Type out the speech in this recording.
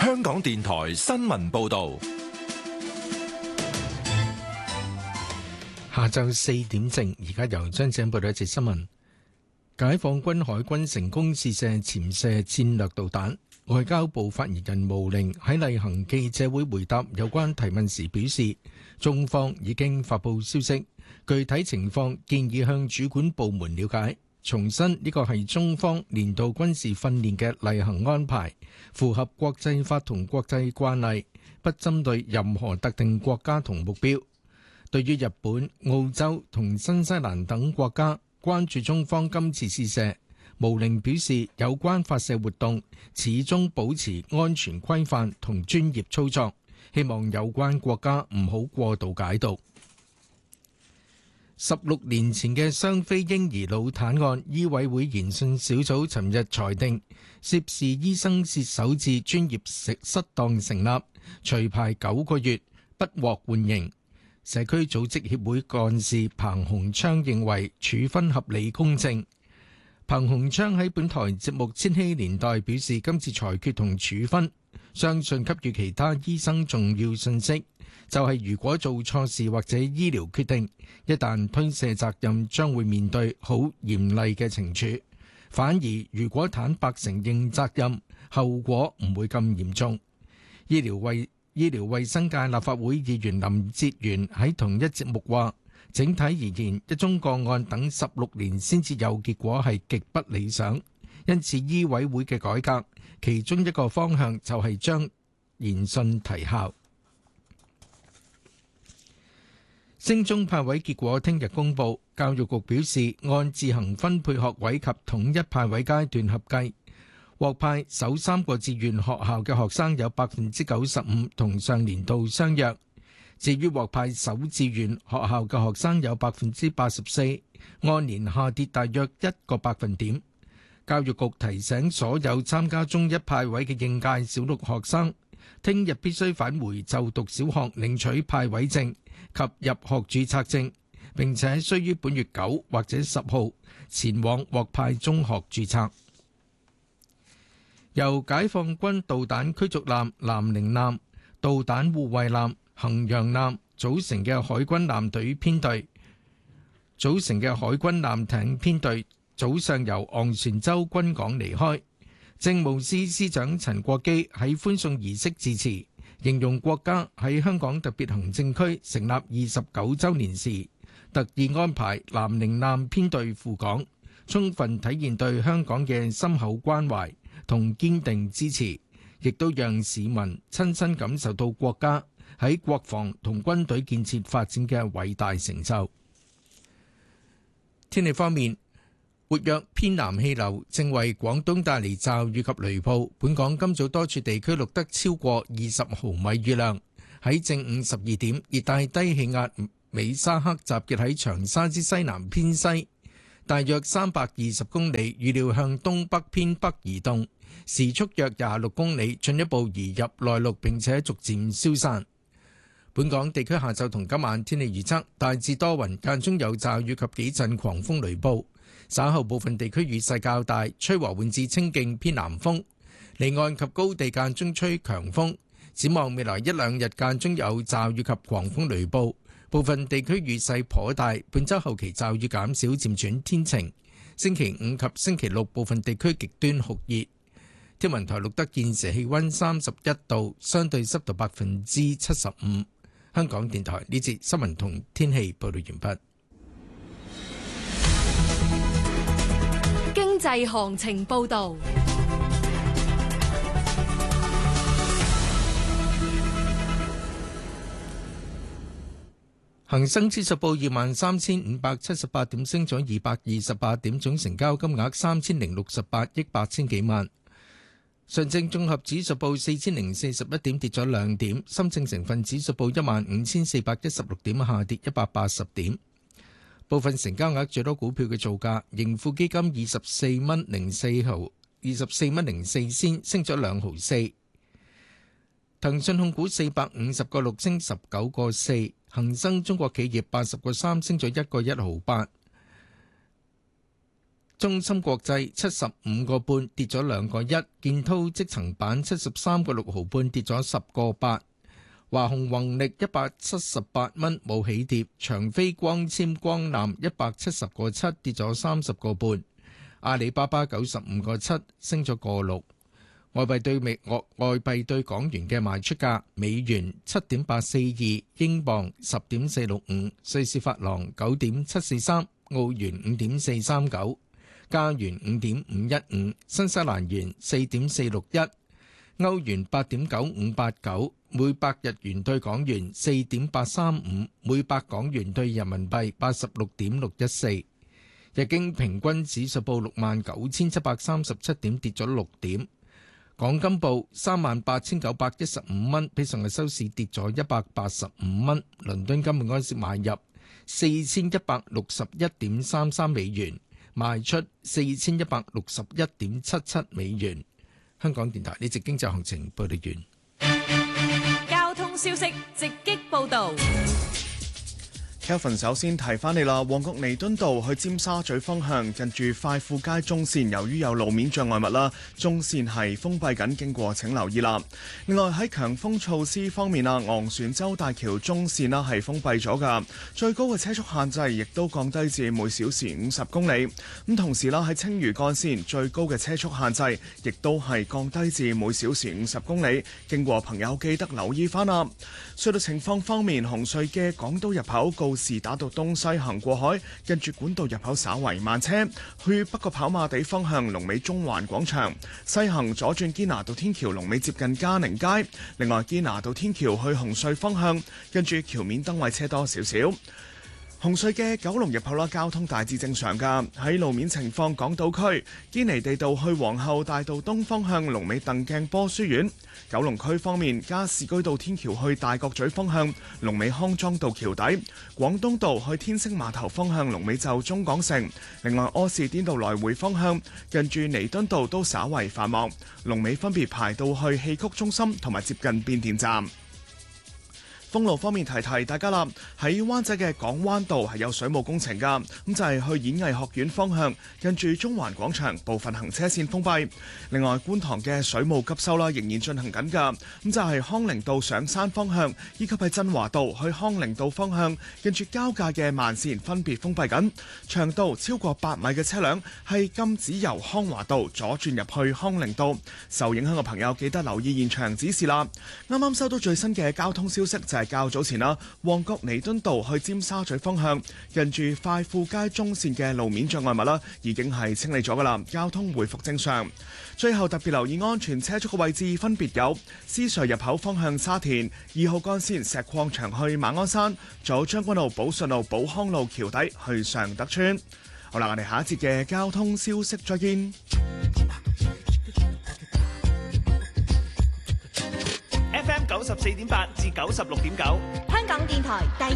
香港電台新聞報道。 下晝4點正，而家由張正報道一節新聞。解放軍海軍成功試射潛射戰略導彈。外交部發言人毛寧喺例行記者會回答有關提問時表示，中方已經發布消息，具體情況建議向主管部門了解。重申呢個係中方年度軍事訓練嘅例行安排，符合國際法同國際慣例，不針對任何特定國家同目標。對於日本、澳洲同新西蘭等國家關注中方今次試射，毛寧表示有關發射活動始終保持安全規範同專業操作，希望有關國家唔好過度解讀。16年前嘅雙非嬰兒腦癱案，醫委會研訊小組尋日裁定，涉事醫生涉手至專業失當成立，除牌9個月，不獲緩刑。社區組織協會幹事彭鴻昌認為處分合理公正。彭鴻昌喺本台節目《千禧年代》表示，今次裁決同處分，相信給予其他醫生重要信息，就係如果做錯事或者醫療決定，一旦推卸責任，將會面對好嚴厲嘅懲處。反而如果坦白承認責任，後果唔會咁嚴重。醫療衛生界立法會議員林哲玄喺同一節目話，整體而言，一宗個案等16年先至有結果係極不理想，因此醫委會嘅改革，其中一個方向就係將研訊提效。升中派位結果聽日公佈，教育局表示按自行分配學位及統一派位階段合計，獲派首3個志願學校嘅學生有 95% 同上年度相若。至於獲派首志願學校嘅學生有 84%， 按年下跌大約1個百分點。教育局提醒所有參加中一派位嘅應屆小六學生，聽日必須返回就讀小學領取派位證及入學註冊證，並且須於本月9或者10號前往獲派中學註冊。由解放軍導彈驅逐艦南寧艦、導彈護衛艦衡陽艦組成嘅海軍艦艇編隊早上由昂船洲軍港離開。政務司司長陳國基喺歡送儀式致辭，形容國家喺香港特別行政區成立29週年時，特意安排南寧艦編隊赴港，充分體現對香港嘅深厚關懷同堅定支持，亦都讓市民親身感受到國家喺國防同軍隊建設發展嘅偉大成就。天氣方面，活躍偏南氣流正為廣東帶嚟驟雨及雷暴，本港今早多處地區錄得超過20毫米雨量。喺正午12點，熱帶低氣壓美沙克集結喺長沙之西南偏西，大約320公里，預料向東北偏北移動，時速約26公里，進一步移入內陸並且逐漸消散。本港地區下晝同今晚天氣預測，大致多雲，間中有驟雨及幾陣狂風雷暴，稍後部分地區雨勢較大，吹和緩至清勁偏南風，離岸及高地間中吹強風。展望未來1-2日間中有驟雨及狂風雷暴，部分地區雨勢頗大。本週後期驟雨減少，漸轉天晴。星期5及星期6部分地區極端酷熱。天文台錄得現時氣溫31度，相對濕度75%。香港電台呢節新聞同天氣報道完畢。 經濟行情報道。 恒生指數報23,578點，升咗228點，總成交金額3068億8千幾萬。上證綜合指數報4041點，跌咗2點。深證成分指數報15,416點，下跌180點。部分成交額最多股票嘅造價：盈富基金24蚊04毫，24蚊04仙，升咗2毫4。騰訊控股450個6，升19個4。恒生中國企業80個3，升咗1個1毫8。 中芯國際75個半跌咗2個1，建滔積層板73個6毫半跌咗10個8，華虹宏力178蚊冇起跌，長飛光纖光纜170個7跌咗30個半，阿里巴巴95個7升咗個6。外幣對港元嘅賣出價：美元7.842，英鎊10.465，瑞士法郎9.743，澳元5.439，加元5.515，新西蘭元4.461，歐元8.9589，每百日元對港元4.835，每百港元對人民幣86.614。日經平均指數報69,737點，跌咗6點。港金報38,915蚊，比上日收市跌咗185蚊。倫敦金每安士買入4161.33美元，賣出4161.77美元。香港電台呢節經濟行情報道完。 交通消息直擊報道。 Kelvin 首先提翻你啦，旺角彌敦道去尖沙咀方向，近住快富街中線，由於有路面障礙物啦，中線係封閉緊，經過請留意啦。另外喺強風措施方面啊，昂船洲大橋中線啦係封閉咗㗎，最高嘅車速限制亦都降低至每小時50公里。咁同時啦，喺青嶼幹線最高嘅車速限制亦都係降低至每小時50公里，經過朋友記得留意翻啦。隧道情況方面，紅隧嘅港島入口告士打道東西行過海，跟住管道入口稍為慢車，去北角跑馬地方向龍尾中環廣場，西行左轉堅拿道天橋龍尾接近嘉寧街。另外堅拿道天橋去紅隧方向，跟住橋面燈位車多少少。紅隧嘅九龍入口啦，交通大致正常噶。喺路面情況，港島區堅尼地道去皇后大道東方向龍尾鄧鏡波書院。九龍區方面，加士居道天橋去大角咀方向龍尾康莊道橋底。廣東道去天星碼頭方向龍尾就中港城。另外柯士甸道來回方向近住彌敦道都稍為繁忙，龍尾分別排到去戲曲中心同埋接近變電站。封路方面提大家啦，喺灣仔嘅港灣道係有水務工程噶，咁就係去演藝學院方向近住中環廣場部分行車線封閉。另外觀塘嘅水務急修啦仍然進行緊噶，咁就係康寧道上山方向以及係振華道去康寧道方向近住交界嘅慢線分別封閉緊，長度超過8米嘅車輛係禁止由康華道左轉入去康寧道。受影響嘅朋友記得留意現場指示啦。啱啱收到最新嘅交通消息就係較早前啦，旺角彌敦道去尖沙咀方向，近住快富街中線嘅路面障礙物啦，已經係清理咗噶啦，交通回復正常。最後特別留意安全車速嘅位置分別有獅隧入口方向沙田2號幹線石礦場去馬鞍山，仲有將軍澳寶順路寶康路橋底去尚德村。好啦，我哋下一節嘅交通消息再見。 FM 94.8至96.9， 香港電台第